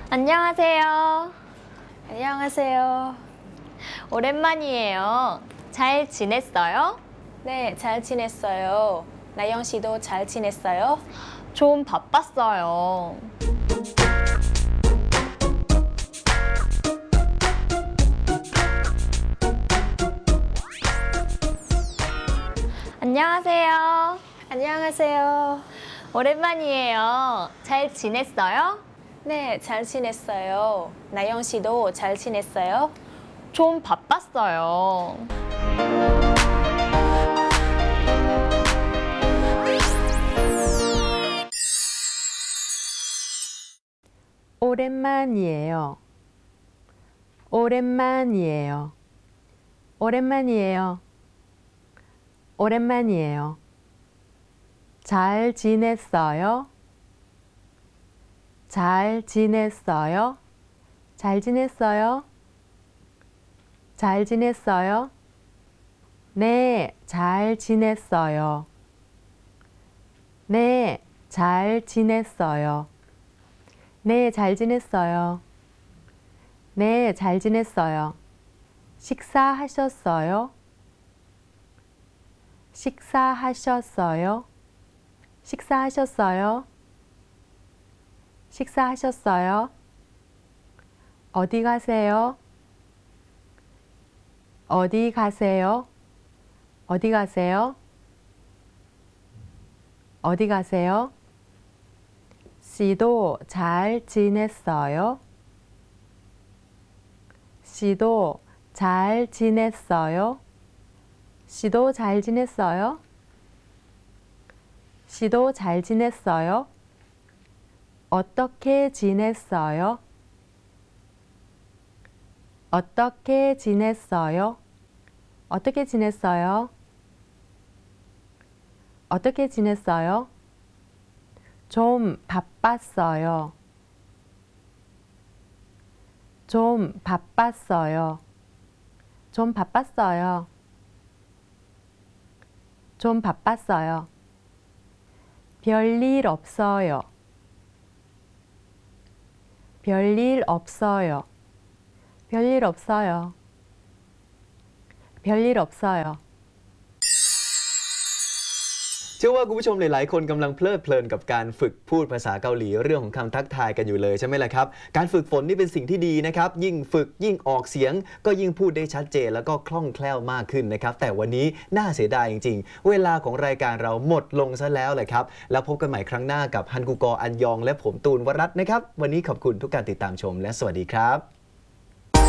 안녕하세요. 안녕하세요. 오랜만이에요. 잘 지냈어요? 네, 잘 지냈어요. 나영 씨도 잘 지냈어요? 좀 바빴어요. 안녕하세요. 안녕하세요. 오랜만이에요. 잘 지냈어요? 네, 잘 지냈어요. 나영 씨도 잘 지냈어요? 좀 바빴어요. 오랜만이에요. 오랜만이에요. 오랜만이에요. 오랜만이에요. 잘 지냈어요? 잘 지냈어요? 잘 지냈어요? 잘 지냈어요? 네, 잘 지냈어요. 네, 잘 지냈어요. 네, 잘 지냈어요. 네, 잘 지냈어요. 식사하셨어요? 식사하셨어요? 식사하셨어요? 식사하셨어요? 어디 가세요? 어디 가세요? 어디 가세요? 어디 가세요? 씨도 잘 지냈어요? 씨도 잘 지냈어요? 씨도 잘 지냈어요? 씨도 잘 지냈어요? 어떻게 지냈어요? 어떻게 지냈어요? 어떻게 지냈어요? 어떻게 지냈어요? 좀 바빴어요. 좀 바빴어요. 좀 바빴어요. 좀 바빴어요. 별일 없어요. 별일 없어요. 별일 없어요. 별일 없어요. เชื่อว่าคุณผู้ชมหลายๆคนกำลังเพลิดเพลินกับการฝึกพูดภาษาเกาหลีเรื่องของคำทักทายกันอยู่เลยใช่ไหมล่ะครับการฝึกฝนนี่เป็นสิ่งที่ดีนะครับยิ่งฝึกยิ่งออกเสียงก็ยิ่งพูดได้ชัดเจนแล้วก็คล่องแคล่วมากขึ้นนะครับแต่วันนี้น่าเสียดายจริงๆเวลาของรายการเราหมดลงซะแล้วเลยครับแล้วพบกันใหม่ครั้งหน้ากับฮันกูกออันยองและผมตูนวรัตน์นะครับวันนี้ขอบคุณทุกการติดตามชมและสวัสดีครับ